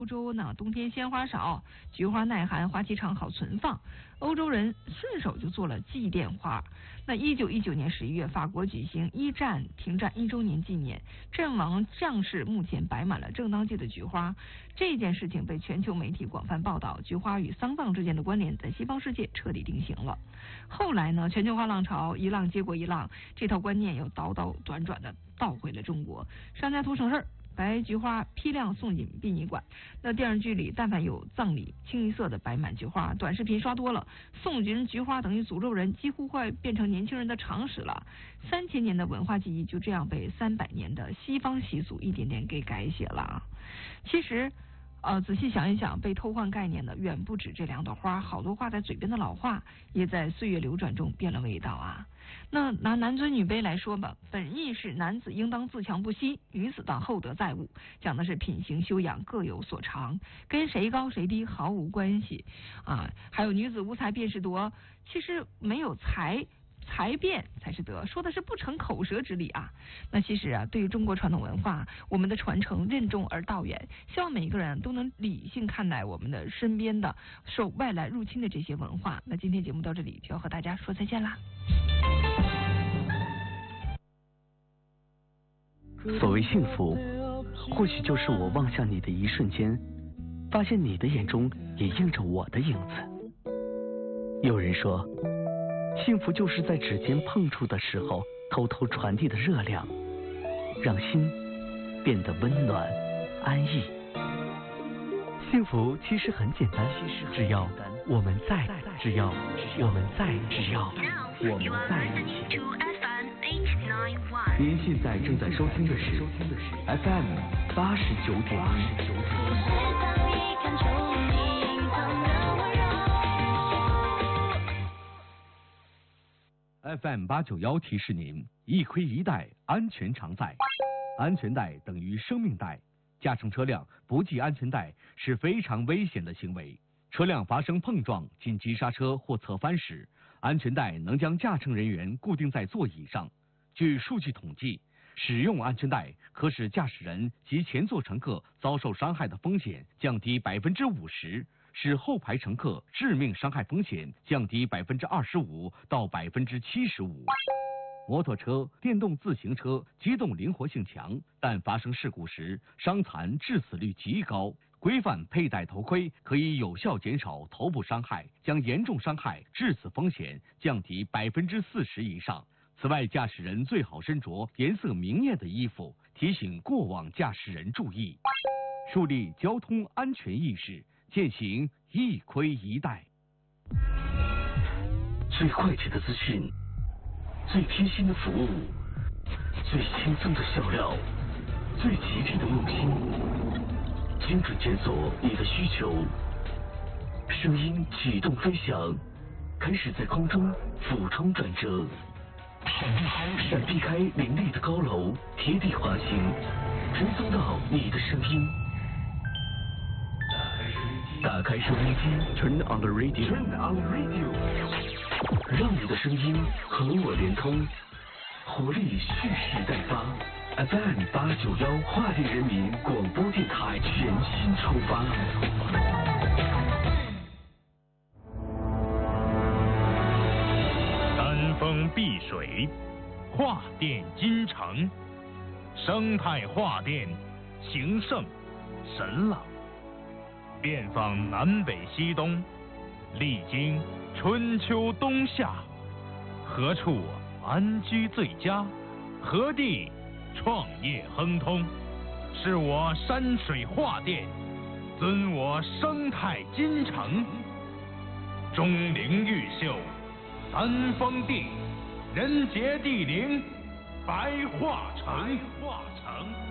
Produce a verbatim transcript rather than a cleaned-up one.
欧洲呢，冬天鲜花少，菊花耐寒，花期长，好存放。欧洲人顺手就做了祭奠花。那一九一九年十一月，法国举行一战停战一周年纪念，阵亡将士墓前摆满了正当季的菊花。这件事情被全球媒体广泛报道，菊花与丧葬之间的关联在西方世界彻底定型了。后来呢，全球化浪潮一浪接过一浪，这套观念又倒倒转转的倒回了中国。商家图省事儿，白菊花批量送进殡仪馆。那电视剧里但凡有葬礼，清一色的摆满菊花，短视频刷多了，送人菊花等于诅咒人，几乎快变成年轻人的常识了。三千年的文化记忆就这样被三百年的西方习俗一点点给改写了。其实呃，仔细想一想，被偷换概念的远不止这两朵花，好多挂在嘴边的老话，也在岁月流转中变了味道啊。那拿男尊女卑来说吧，本意是男子应当自强不息，女子当厚德载物，讲的是品行修养各有所长，跟谁高谁低毫无关系啊。还有女子无才便是德，其实没有才。才辩才是德，说的是不成口舌之理啊。那其实啊，对于中国传统文化，我们的传承任重而道远，希望每一个人都能理性看待我们的身边的受外来入侵的这些文化。那今天节目到这里就要和大家说再见啦。 所谓幸福，或许就是我望向你的一瞬间，发现你的眼中也映着我的影子。有人说，幸福就是在指尖碰触的时候偷偷传递的热量，让心变得温暖安逸。幸福其实很简单，只要我们在，只要我们在，只要我们在一起。您现在正在收听的是 F M 八十九点一。 F M 八九幺提示您：一盔一带，安全常在。安全带等于生命带，驾乘车辆不系安全带是非常危险的行为。车辆发生碰撞、紧急刹车或侧翻时，安全带能将驾乘人员固定在座椅上。据数据统计，使用安全带可使驾驶人及前座乘客遭受伤害的风险降低百分之五十。使后排乘客致命伤害风险降低百分之二十五到百分之七十五。摩托车、电动自行车机动灵活性强，但发生事故时伤残致死率极高。规范佩戴头盔可以有效减少头部伤害，将严重伤害致死风险降低百分之四十以上。此外，驾驶人最好身着颜色明艳的衣服，提醒过往驾驶人注意，树立交通安全意识。践行一盔一带， 最快捷的资讯，最贴心的服务，最轻松的笑料，最吉利的用心，精准检索你的需求。声音启动飞翔，开始在空中俯冲转折，闪避开林立的高楼，贴地滑行，追踪到你的声音。打开收音机 ，Turn on the radio，Turn on the radio， 让你的声音和我连通，活力蓄势待发。F M 八九幺华丽人民广播电台全新出发。 山峰碧水，画电金城，生态画电，情圣神朗。遍访南北西东，历经春秋冬夏，何处安居最佳？何地创业亨通？是我山水画电，尊我生态金城。钟灵毓秀，三峰地，人杰地灵，白画城。白画城。